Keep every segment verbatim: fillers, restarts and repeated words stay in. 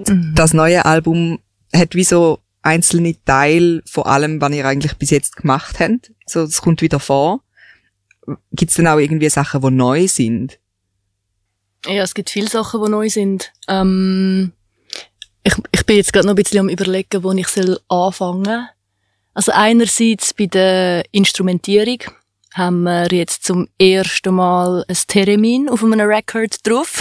mhm. das neue Album hat wie so einzelne Teile von allem, was ihr eigentlich bis jetzt gemacht habt. So, es kommt wieder vor. Gibt es denn auch irgendwie Sachen, die neu sind? Ja, es gibt viele Sachen, die neu sind. Ähm, ich, ich bin jetzt gerade noch ein bisschen am Überlegen, wo ich soll anfangen soll. Also einerseits bei der Instrumentierung haben wir jetzt zum ersten Mal ein Theremin auf einem Record drauf.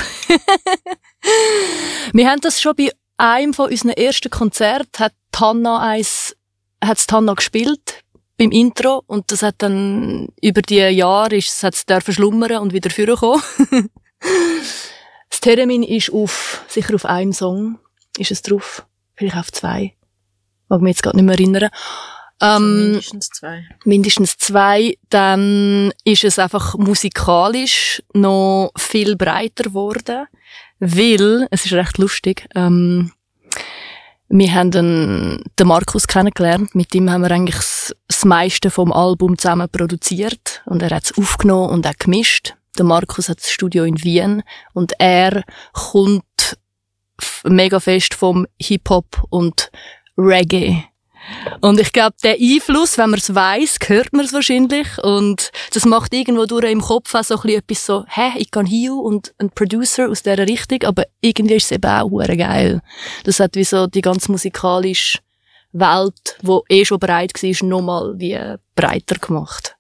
Wir haben das schon bei einem von unseren ersten Konzerten, hat Hanna eins, hat's Hanna gespielt beim Intro und das hat dann über die Jahre ist, hat's dürfen schlummern und wieder vorkommen. Das Theremin ist auf, sicher auf einem Song ist es drauf, vielleicht auf zwei. Mag mich jetzt gerade nicht mehr erinnern. Ähm, mindestens zwei. Mindestens zwei. Dann ist es einfach musikalisch noch viel breiter geworden, weil, es ist recht lustig, ähm, wir haben den, den Markus kennengelernt. Mit ihm haben wir eigentlich das, das meiste vom Album zusammen produziert und er hat es aufgenommen und auch gemischt. Der Markus hat das Studio in Wien und er kommt mega fest vom Hip-Hop und Reggae. Und ich glaube, der Einfluss, wenn man es weiss, hört man es wahrscheinlich. Und das macht irgendwo durch im Kopf auch so ein bisschen etwas so, hä, ich kann hier und ein Producer aus dieser Richtung, aber irgendwie ist es eben auch hure geil. Das hat wie so die ganze musikalische Welt, die eh schon breit war, nochmal wie breiter gemacht.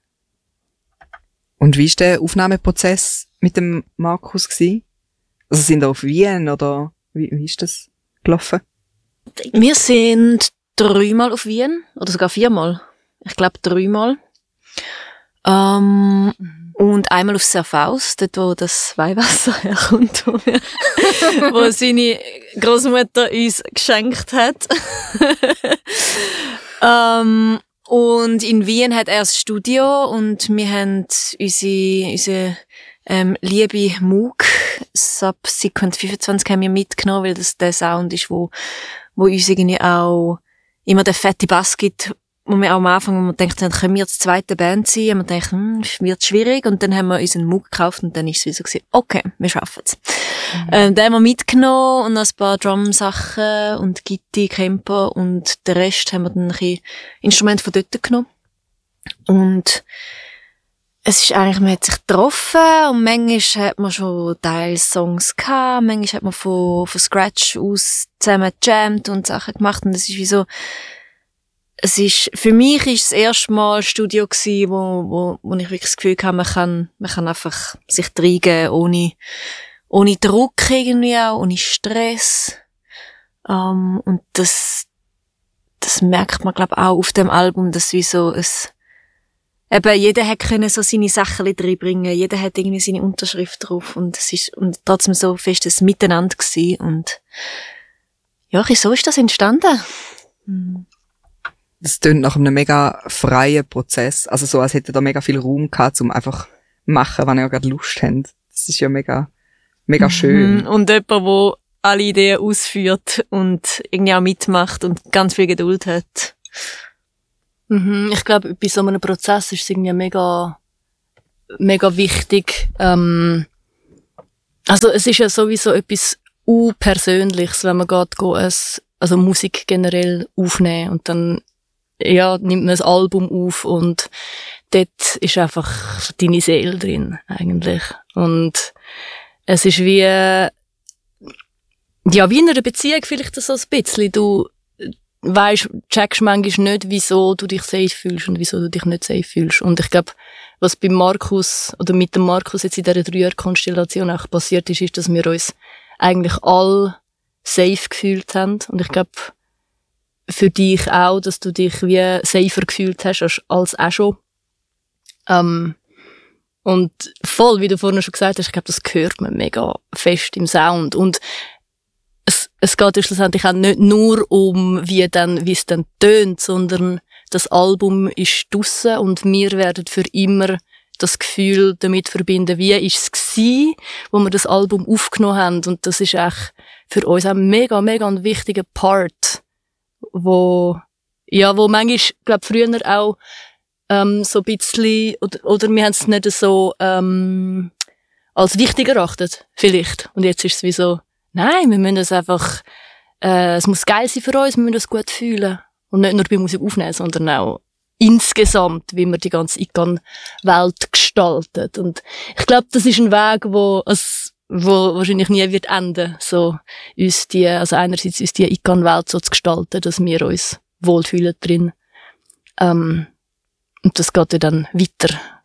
Und wie war der Aufnahmeprozess mit dem Markus gewesen? Also sind ihr auf Wien oder wie, wie ist das gelaufen? Wir sind dreimal auf Wien, oder sogar viermal. Ich glaube dreimal. Ähm, mhm. Und einmal auf Serfaus, dort wo das Weihwasser herkommt, wo, wir, wo seine Großmutter uns geschenkt hat. ähm, und in Wien hat er das Studio und wir haben unsere, unsere ähm, liebe Moog Subsequent fünfundzwanzig haben wir mitgenommen, weil das der Sound ist, wo, wo uns irgendwie auch immer der fette Bass gibt, wo wir auch am Anfang, wo wir denkt, dann können wir jetzt zweite Band sein, und wir denken, hm, wird schwierig, und dann haben wir unseren Moog gekauft und dann ist es wie so gewesen, okay, wir schaffen's. Mhm. Ähm, den haben wir mitgenommen und noch ein paar Drum-Sachen und Gitti, Camper und den Rest haben wir dann ein bisschen Instrumente von dort genommen. Und es ist eigentlich, man hat sich getroffen und manchmal hat man schon teils Songs gehabt, manchmal hat man von, von Scratch aus zusammen gejammt und Sachen gemacht, und es ist wie so, es ist, für mich ist das erste Mal Studio gewesen, wo, wo, wo ich wirklich das Gefühl habe, man kann, man kann einfach sich reingeben, ohne, ohne Druck irgendwie auch, ohne Stress. Um, und das, das merkt man, glaube ich, auch auf dem Album, dass wie so es, eben, jeder hat können so seine Sachen reinbringen, jeder hat irgendwie seine Unterschrift drauf, und es ist, und trotzdem so fest ein Miteinander gewesen, und, ja, so ist das entstanden. Hm. Das tönt nach einem mega freien Prozess. Also so, als hätte da mega viel Raum gehabt, um einfach machen, wenn ihr gerade Lust habt. Das ist ja mega, mega schön. Und jemand, der alle Ideen ausführt und irgendwie auch mitmacht und ganz viel Geduld hat. Mhm, ich glaube, bei so einem Prozess ist es irgendwie mega, mega wichtig. Ähm, also es ist ja sowieso etwas unpersönliches, wenn man geht, geht es, also Musik generell aufnehmen, und dann ja, nimmt man ein Album auf und dort ist einfach deine Seele drin, eigentlich. Und es ist wie, ja, wie in einer Beziehung vielleicht so ein bisschen. Du weisst, checkst manchmal nicht, wieso du dich safe fühlst und wieso du dich nicht safe fühlst. Und ich glaube, was bei Markus, oder mit dem Markus jetzt in dieser Dreier-Konstellation auch passiert ist, ist, dass wir uns eigentlich alle safe gefühlt haben. Und ich glaube, für dich auch, dass du dich wie safer gefühlt hast als, als auch schon. Ähm, und voll, wie du vorhin schon gesagt hast, ich glaube, das hört man mega fest im Sound. Und es, es geht ja schlussendlich auch nicht nur um, wie, dann, wie es dann tönt, sondern das Album ist draussen und wir werden für immer das Gefühl damit verbinden, wie ist es gewesen, wo wir das Album aufgenommen haben. Und das ist echt für uns auch mega, mega ein wichtiger Part, wo, ja, wo manchmal, glaub, früher auch, ähm, so ein bisschen, oder, oder wir haben es nicht so, ähm, als wichtig erachtet, vielleicht. Und jetzt ist es wie so, nein, wir müssen es einfach äh, es muss geil sein für uns, wir müssen das gut fühlen. Und nicht nur bei Musik aufnehmen, sondern auch insgesamt, wie man die ganze Icon-Welt gestaltet. Und ich glaube, das ist ein Weg, wo es, wo wahrscheinlich nie wird enden, so uns die, also einerseits uns die Icon-Welt so zu gestalten, dass wir uns wohlfühlen drin. Ähm, und das geht ja dann weiter